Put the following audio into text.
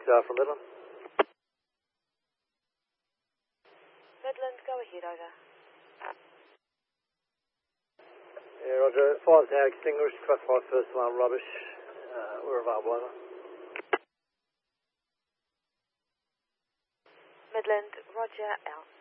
from Midland. Midland, go ahead, over. Yeah, Roger. Fire's now extinguished. Classified first alarm rubbish. We're available, over. Midland, Roger, out.